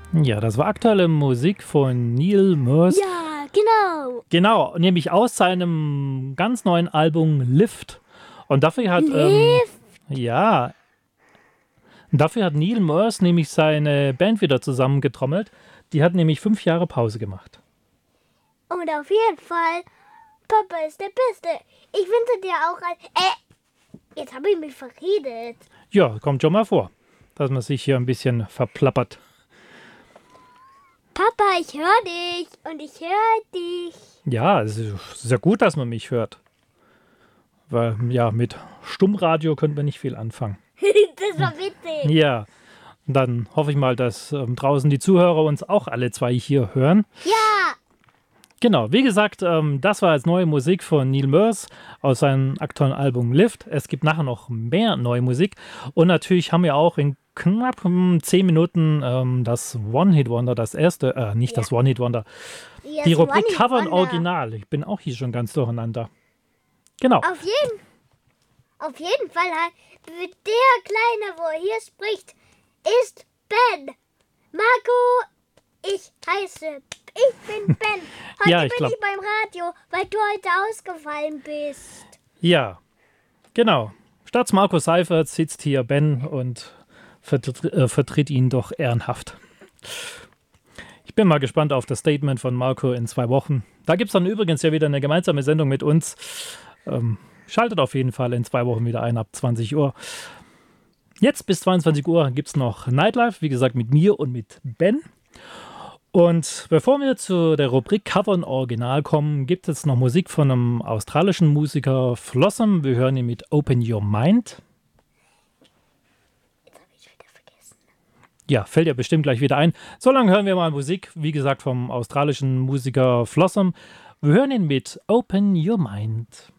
Ja, das war aktuelle Musik von Neil Moores. Ja, genau. Genau, nämlich aus seinem ganz neuen Album Lift. Und dafür hat, Lift. ja, dafür hat Neil Moores nämlich seine Band wieder zusammengetrommelt. Die hat nämlich 5 Jahre Pause gemacht. Und auf jeden Fall, Papa ist der Beste. Ich wünsche dir auch ein... jetzt habe ich mich verredet. Ja, kommt schon mal vor, dass man sich hier ein bisschen verplappert. Papa, ich höre dich und ich höre dich. Ja, es ist sehr gut, dass man mich hört. Weil, ja, mit Stummradio könnte man nicht viel anfangen. Das war witzig. Ja, dann hoffe ich mal, dass draußen die Zuhörer uns auch alle zwei hier hören. Ja. Genau, wie gesagt, das war jetzt neue Musik von Neil Moores aus seinem aktuellen Album Lift. Es gibt nachher noch mehr neue Musik. Und natürlich haben wir auch in knapp 10 Minuten das One-Hit-Wonder, das erste, nicht das One-Hit-Wonder, die Rubrik Cover und Original. Ich bin auch hier schon ganz durcheinander. Genau. Auf jeden Fall, der Kleine, wo er hier spricht, ist Ben. Marco, ich bin Ben. Heute Ja, ich bin glaub- ich beim Radio, weil du heute ausgefallen bist. Ja, genau. Statt Marco Seifert sitzt hier Ben und vertritt ihn doch ehrenhaft. Ich bin mal gespannt auf das Statement von Marco in 2 Wochen. Da gibt es dann übrigens ja wieder eine gemeinsame Sendung mit uns. Schaltet auf jeden Fall in 2 Wochen wieder ein, ab 20 Uhr. Jetzt bis 22 Uhr gibt es noch Nightlife, wie gesagt, mit mir und mit Ben. Und bevor wir zu der Rubrik Cover und Original kommen, gibt es noch Musik von einem australischen Musiker Flossom. Wir hören ihn mit Open Your Mind. Jetzt habe ich wieder vergessen. Ja, fällt ja bestimmt gleich wieder ein. So lange hören wir mal Musik, wie gesagt, vom australischen Musiker Flossom. Wir hören ihn mit Open Your Mind.